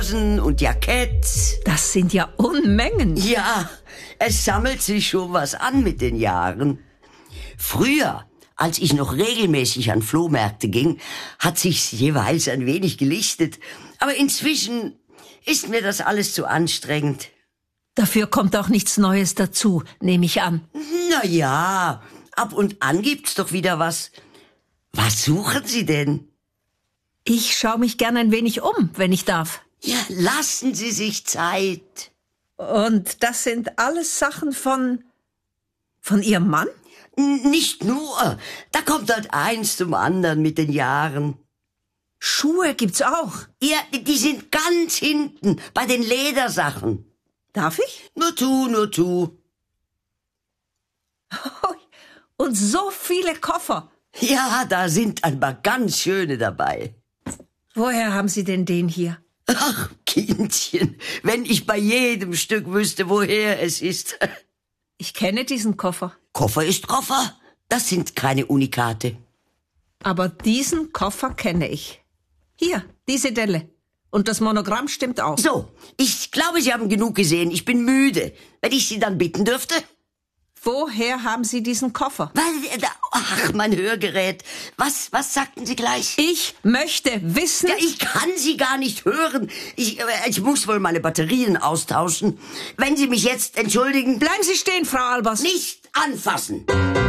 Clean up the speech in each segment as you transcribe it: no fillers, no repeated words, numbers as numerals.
und Jackett. Das sind ja Unmengen. Ja, es sammelt sich schon was an mit den Jahren. Früher, als ich noch regelmäßig an Flohmärkte ging, hat sich's jeweils ein wenig gelichtet. Aber inzwischen ist mir das alles zu anstrengend. Dafür kommt auch nichts Neues dazu, nehme ich an. Na ja, ab und an gibt's doch wieder was. Was suchen Sie denn? Ich schaue mich gern ein wenig um, wenn ich darf. Ja, lassen Sie sich Zeit. Und das sind alles Sachen von Ihrem Mann? Nicht nur. Da kommt halt eins zum anderen mit den Jahren. Schuhe gibt's auch. Ja, die sind ganz hinten, bei den Ledersachen. Darf ich? Nur tu. Und so viele Koffer. Ja, da sind ein paar ganz schöne dabei. Woher haben Sie denn den hier? Ach, Kindchen, wenn ich bei jedem Stück wüsste, woher es ist. Ich kenne diesen Koffer. Koffer ist Koffer. Das sind keine Unikate. Aber diesen Koffer kenne ich. Hier, diese Delle. Und das Monogramm stimmt auch. So, ich glaube, Sie haben genug gesehen. Ich bin müde. Wenn ich Sie dann bitten dürfte? Woher haben Sie diesen Koffer? Ach, mein Hörgerät. Was sagten Sie gleich? Ich möchte wissen... Ja, ich kann Sie gar nicht hören. Ich muss wohl meine Batterien austauschen. Wenn Sie mich jetzt entschuldigen... Bleiben Sie stehen, Frau Albers. Nicht anfassen.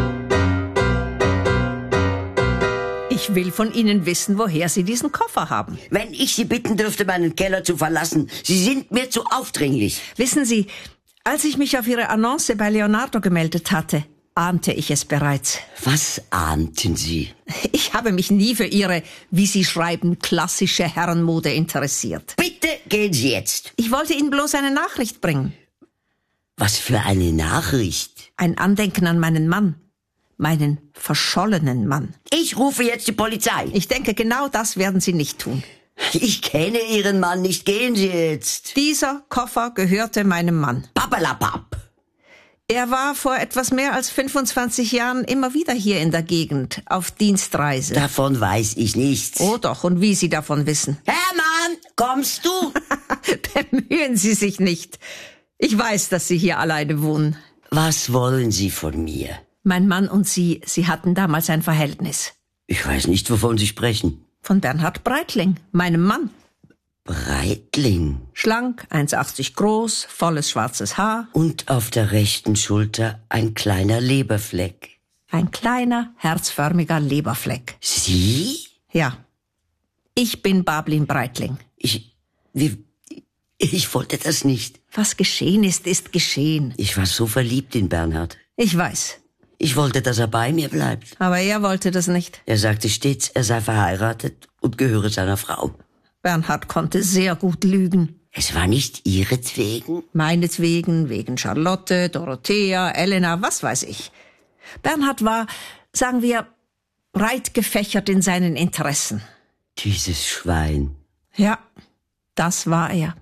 Ich will von Ihnen wissen, woher Sie diesen Koffer haben. Wenn ich Sie bitten dürfte, meinen Keller zu verlassen. Sie sind mir zu aufdringlich. Wissen Sie, als ich mich auf Ihre Annonce bei Leonardo gemeldet hatte, ahnte ich es bereits. Was ahnten Sie? Ich habe mich nie für Ihre, wie Sie schreiben, klassische Herrenmode interessiert. Bitte gehen Sie jetzt. Ich wollte Ihnen bloß eine Nachricht bringen. Was für eine Nachricht? Ein Andenken an meinen Mann. Meinen verschollenen Mann. Ich rufe jetzt die Polizei. Ich denke, genau das werden Sie nicht tun. Ich kenne Ihren Mann nicht. Gehen Sie jetzt. Dieser Koffer gehörte meinem Mann. Pappelapapp. Er war vor etwas mehr als 25 Jahren immer wieder hier in der Gegend, auf Dienstreise. Davon weiß ich nichts. Oh doch, und wie Sie davon wissen. Hermann, kommst du? Bemühen Sie sich nicht. Ich weiß, dass Sie hier alleine wohnen. Was wollen Sie von mir? Mein Mann und Sie hatten damals ein Verhältnis. Ich weiß nicht, wovon Sie sprechen. Von Bernhard Breitling, meinem Mann. Breitling? Schlank, 1,80 groß, volles schwarzes Haar. Und auf der rechten Schulter ein kleiner Leberfleck. Ein kleiner, herzförmiger Leberfleck. Sie? Ja. Ich bin Bablin Breitling. Ich wollte das nicht. Was geschehen ist, ist geschehen. Ich war so verliebt in Bernhard. Ich weiß. Ich wollte, dass er bei mir bleibt. Aber er wollte das nicht. Er sagte stets, er sei verheiratet und gehöre seiner Frau. Bernhard konnte sehr gut lügen. Es war nicht ihretwegen? Meinetwegen, wegen Charlotte, Dorothea, Elena, was weiß ich. Bernhard war, sagen wir, breit gefächert in seinen Interessen. Dieses Schwein. Ja, das war er.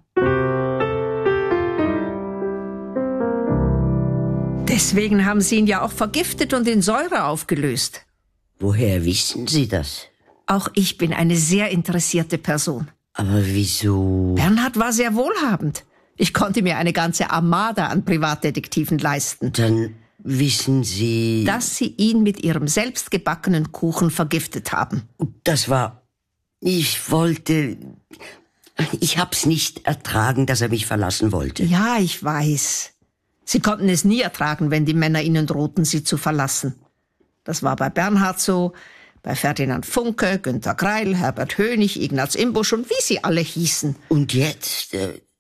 Deswegen haben Sie ihn ja auch vergiftet und in Säure aufgelöst. Woher wissen Sie das? Auch ich bin eine sehr interessierte Person. Aber wieso? Bernhard war sehr wohlhabend. Ich konnte mir eine ganze Armada an Privatdetektiven leisten. Dann wissen Sie... Dass Sie ihn mit Ihrem selbstgebackenen Kuchen vergiftet haben. Das war... Ich hab's nicht ertragen, dass er mich verlassen wollte. Ja, ich weiß. Sie konnten es nie ertragen, wenn die Männer Ihnen drohten, Sie zu verlassen. Das war bei Bernhard so, bei Ferdinand Funke, Günter Greil, Herbert Hönig, Ignaz Imbusch und wie sie alle hießen. Und jetzt?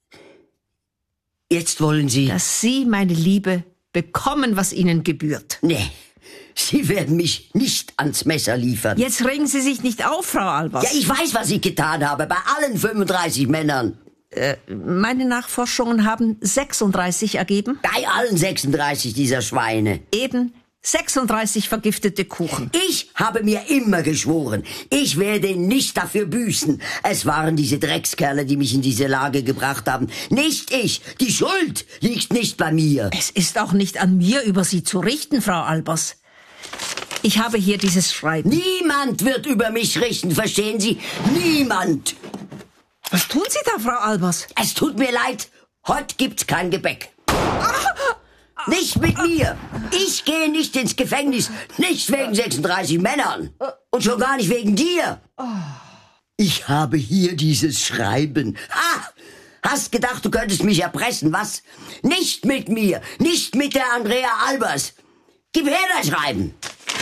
Jetzt wollen Sie... Dass Sie, meine Liebe, bekommen, was Ihnen gebührt. Nee, Sie werden mich nicht ans Messer liefern. Jetzt regen Sie sich nicht auf, Frau Albers. Ja, ich weiß, was ich getan habe, bei allen 35 Männern. Meine Nachforschungen haben 36 ergeben. Bei allen 36 dieser Schweine. Eben 36 vergiftete Kuchen. Ich habe mir immer geschworen, ich werde nicht dafür büßen. Es waren diese Dreckskerle, die mich in diese Lage gebracht haben. Nicht ich. Die Schuld liegt nicht bei mir. Es ist auch nicht an mir, über Sie zu richten, Frau Albers. Ich habe hier dieses Schreiben. Niemand wird über mich richten, verstehen Sie? Niemand. Was tun Sie da, Frau Albers? Es tut mir leid, heute gibt's kein Gebäck. Nicht mit mir. Ich gehe nicht ins Gefängnis. Nicht wegen 36 Männern. Und schon gar nicht wegen dir. Ich habe hier dieses Schreiben. Hast gedacht, du könntest mich erpressen, was? Nicht mit mir. Nicht mit der Andrea Albers. Gib her das Schreiben.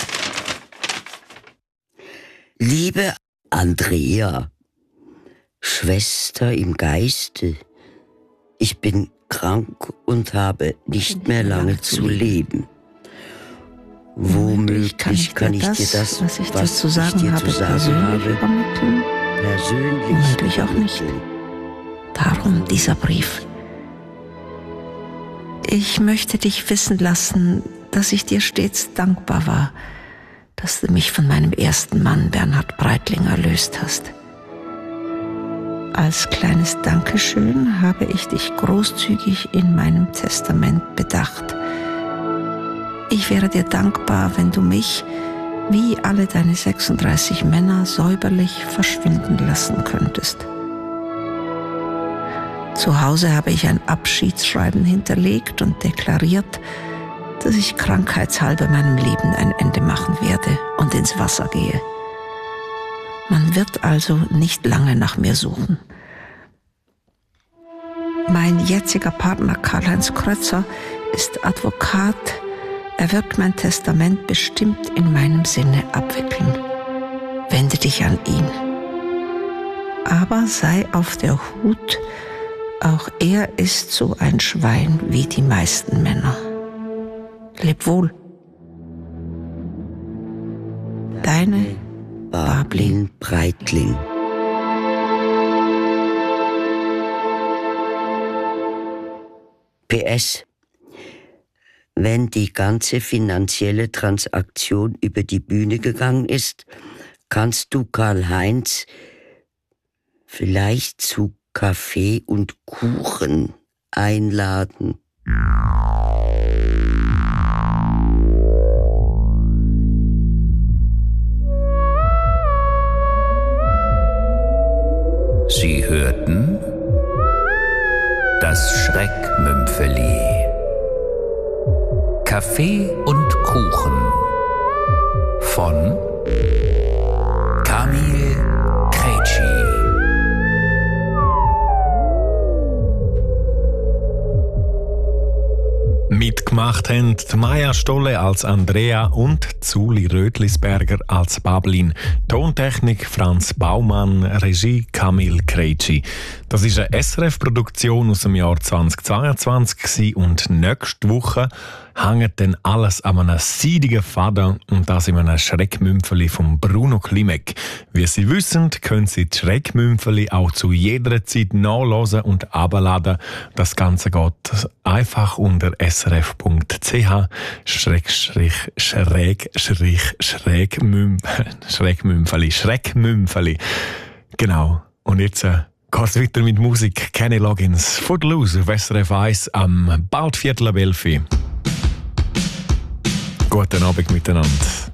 Liebe Andrea, Schwester im Geiste, ich bin krank und habe nicht mehr lange zu leben. Womöglich kann ich dir das, was ich dir zu sagen habe, persönlich womöglich auch nicht. Darum dieser Brief. Ich möchte dich wissen lassen, dass ich dir stets dankbar war, dass du mich von meinem ersten Mann Bernhard Breitling erlöst hast. Als kleines Dankeschön habe ich dich großzügig in meinem Testament bedacht. Ich wäre dir dankbar, wenn du mich, wie alle deine 36 Männer, säuberlich verschwinden lassen könntest. Zu Hause habe ich ein Abschiedsschreiben hinterlegt und deklariert, dass ich krankheitshalber meinem Leben ein Ende machen werde und ins Wasser gehe. Man wird also nicht lange nach mir suchen. Mein jetziger Partner Karl-Heinz Krötzer ist Advokat. Er wird mein Testament bestimmt in meinem Sinne abwickeln. Wende dich an ihn. Aber sei auf der Hut, auch er ist so ein Schwein wie die meisten Männer. Leb wohl. Deine Barblin Breitling. PS. Wenn die ganze finanzielle Transaktion über die Bühne gegangen ist, kannst du Karl-Heinz vielleicht zu Kaffee und Kuchen einladen. Sie hörten das Schreckmümpfeli. Kaffee und Kuchen von Kamil Krejci. Mitgemacht haben die Maja Stolle als Andrea und Zuli Rötlisberger als Bablin. Tontechnik Franz Baumann, Regie Kamil Krejci. Das ist eine SRF-Produktion aus dem Jahr 2022 und nächste Woche hängt dann alles an einem seidigen Faden und das in einem Schreckmümpfeli von Bruno Klimek. Wie Sie wissen, können Sie die Schreckmümpfeli auch zu jeder Zeit nachhören und herunterladen. Das Ganze geht einfach unter Schreckmümpfeli. Genau. Und jetzt geht's weiter mit Musik. Kenny Loggins, Footloose auf SRF 1 am bald 11:15. Guten Abend miteinander.